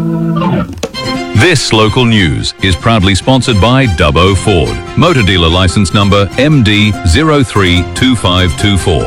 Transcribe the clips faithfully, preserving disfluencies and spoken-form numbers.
This local news is proudly sponsored by Dubbo Ford. Motor dealer licence number M D zero three two five two four.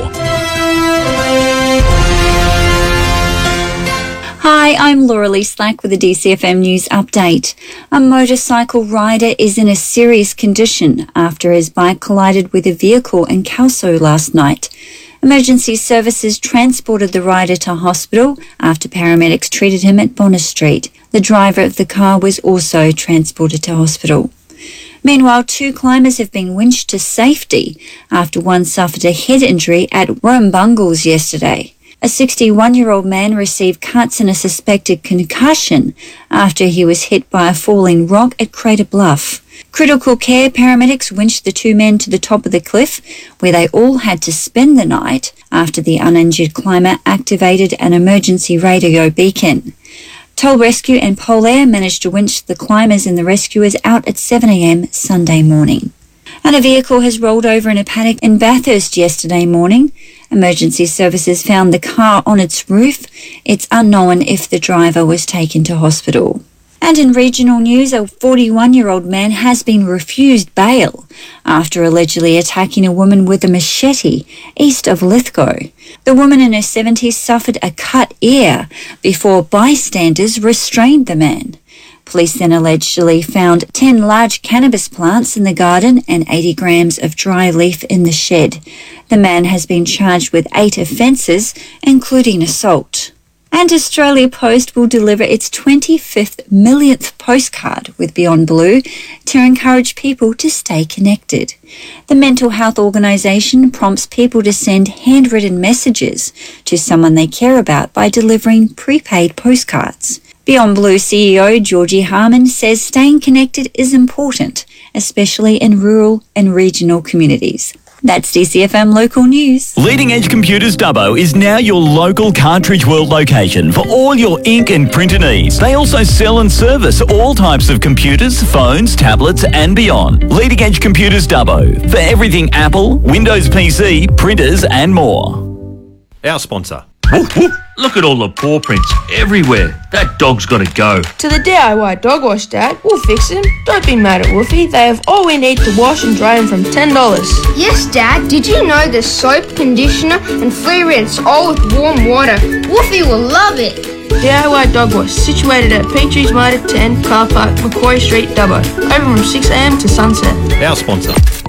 Hi, I'm Laura Lee Slack with a D C F M News update. A motorcycle rider is in a serious condition after his bike collided with a vehicle in Kelso last night. Emergency services transported the rider to hospital after paramedics treated him at Bonner Street. The driver of the car was also transported to hospital. Meanwhile, two climbers have been winched to safety after one suffered a head injury at Warrumbungles yesterday. A sixty-one-year-old man received cuts and a suspected concussion after he was hit by a falling rock at Crater Bluff. Critical care paramedics winched the two men to the top of the cliff, where they all had to spend the night after the uninjured climber activated an emergency radio beacon. Toll Rescue and Polair managed to winch the climbers and the rescuers out at seven a.m. Sunday morning. And a vehicle has rolled over in a paddock in Bathurst yesterday morning. Emergency services found the car on its roof. It's unknown if the driver was taken to hospital. And in regional news, a forty-one-year-old man has been refused bail after allegedly attacking a woman with a machete east of Lithgow. The woman in her seventies suffered a cut ear before bystanders restrained the man. Police then allegedly found ten large cannabis plants in the garden and eighty grams of dry leaf in the shed. The man has been charged with eight offences, including assault. And Australia Post will deliver its twenty-fifth millionth postcard with Beyond Blue to encourage people to stay connected. The mental health organisation prompts people to send handwritten messages to someone they care about by delivering prepaid postcards. Beyond Blue C E O Georgie Harmon says staying connected is important, especially in rural and regional communities. That's D C F M Local News. Leading Edge Computers Dubbo is now your local Cartridge World location for all your ink and printer needs. They also sell and service all types of computers, phones, tablets and beyond. Leading Edge Computers Dubbo for everything Apple, Windows P C, printers and more. Our sponsor. Woof, woof. Look at all the paw prints everywhere. That dog's got to go. To the D I Y dog wash, Dad. We'll fix him. Don't be mad at Woofy. They have all we need to wash and dry him from ten dollars. Yes, Dad. Did you know there's soap, conditioner and free rinse all with warm water? Woofy will love it. D I Y Dog Wash, situated at Petries Motor ten, Car Park, Macquarie Street, Dubbo. Open from six a.m. to sunset. Our sponsor.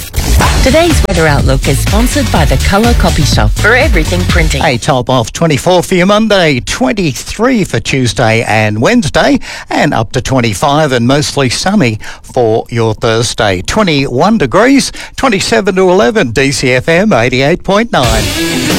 Today's weather outlook is sponsored by the Colour Copy Shop for everything printing. A top off twenty-four for your Monday, twenty-three for Tuesday and Wednesday, and up to twenty-five and mostly sunny for your Thursday. twenty-one degrees, twenty-seven to eleven, D C F M eighty-eight point nine.